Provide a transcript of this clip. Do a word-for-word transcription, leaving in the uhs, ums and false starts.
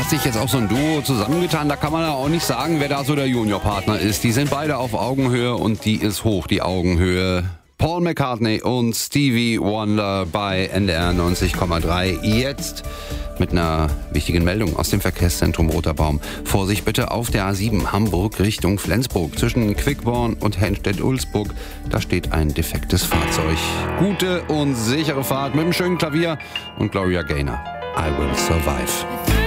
hat sich jetzt auch so ein Duo zusammengetan. Da kann man ja auch nicht sagen, wer da so der Juniorpartner ist. Die sind beide auf Augenhöhe und die ist hoch, die Augenhöhe. Paul McCartney und Stevie Wonder bei N D R neunzig Komma drei. Jetzt mit einer wichtigen Meldung aus dem Verkehrszentrum Roter Baum. Vorsicht bitte auf der A sieben Hamburg Richtung Flensburg. Zwischen Quickborn und Henstedt-Ulzburg, da steht ein defektes Fahrzeug. Gute und sichere Fahrt mit einem schönen Klavier und Gloria Gaynor. I Will Survive.